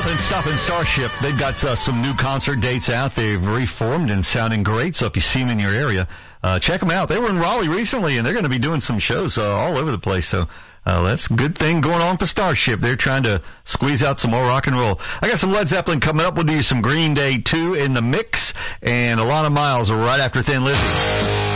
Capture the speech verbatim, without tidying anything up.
Zeppelin stopping Starship. They've got uh, some new concert dates out. They've reformed and sounding great. So if you see them in your area, uh, check them out. They were in Raleigh recently, and they're going to be doing some shows uh, all over the place. So uh, that's a good thing going on for Starship. They're trying to squeeze out some more rock and roll. I got some Led Zeppelin coming up. We'll do some Green Day two in the mix, and Alana Miles right after Thin Lizzy.